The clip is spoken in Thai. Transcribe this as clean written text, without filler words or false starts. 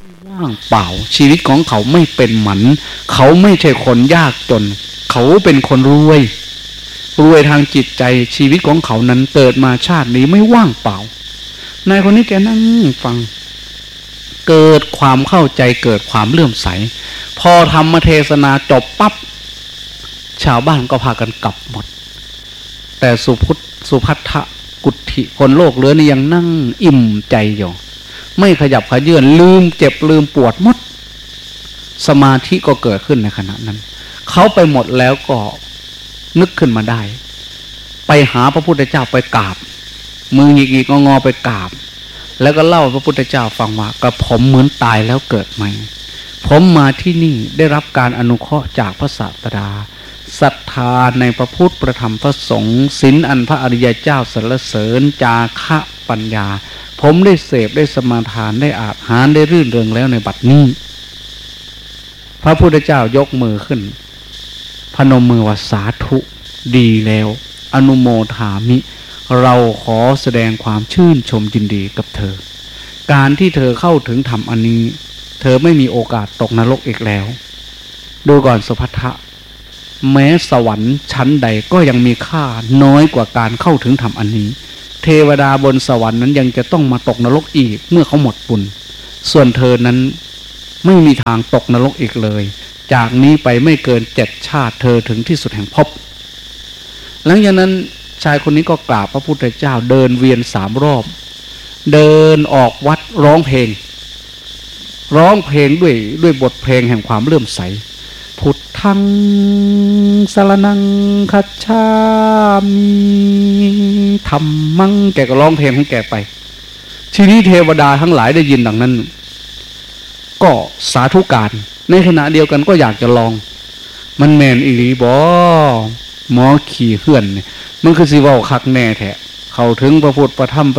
ว่างเปล่าชีวิตของเขาไม่เป็นหมันเขาไม่ใช่คนยากจนเขาเป็นคนรวยทางจิตใจชีวิตของเขานั้นเกิดมาชาตินี้ไม่ว่างเปล่านายคนนี้แกนั่งฟังเกิดความเข้าใจเกิดความเลื่อมใสพอธรรมเทศนาจบปั๊บชาวบ้านก็พากันกลับหมดแต่สุภัททะกุฏฐิคนโลกเหลือนี่ยังนั่งอิ่มใจอยู่ไม่ขยับขยื่นลืมเจ็บลืมปวดหมดสมาธิก็เกิดขึ้นในขณะนั้นเขาไปหมดแล้วก็นึกขึ้นมาได้ไปหาพระพุทธเจ้าไปกราบมือหงิกๆงอๆไปกราบแล้วก็เล่าพระพุทธเจ้าฟังว่ากระผมเหมือนตายแล้วเกิดใหม่ผมมาที่นี่ได้รับการอนุเคราะห์จากพระศาสดาศรัทธาในพระพุทธพระธรรมพระสงฆ์ศีลอันพระอริยเจ้าสรรเสริญจาคะปัญญาผมได้เสพได้สมาทานได้อาหารได้รื่นเริงแล้วในบัดนี้พระพุทธเจ้ายกมือขึ้นพนมมือว่าสาธุดีแล้วอนุโมทามิเราขอแสดงความชื่นชมยินดีกับเธอการที่เธอเข้าถึงธรรมอันนี้เธอไม่มีโอกาสตกนรกอีกแล้วดูก่อนสุภัททะแม้สวรรค์ชั้นใดก็ยังมีค่าน้อยกว่าการเข้าถึงธรรมอันนี้เทวดาบนสวรรค์นั้นยังจะต้องมาตกนรกอีกเมื่อเขาหมดบุญส่วนเธอนั้นไม่มีทางตกนรกอีกเลยจากนี้ไปไม่เกิน7 ชาติเธอถึงที่สุดแห่งภพหลังจากนั้นชายคนนี้ก็กราบพระพุทธเจ้าเดินเวียน3 รอบเดินออกวัดร้องเพลงด้วยบทเพลงแห่งความเลื่อมใสพุทธังสรณังคัจฉามิธัมมังแกก็ร้องเพลงของแกไปทีนี้เทวดาทั้งหลายได้ยินดังนั้นก็สาธุการในขณะเดียวกันก็อยากจะลองมันแมนอีหลีบ่หมอขี่เหื่อนมันคือสิเว้าคักแน่แท้เข้าถึงพระพุทธพระธรรม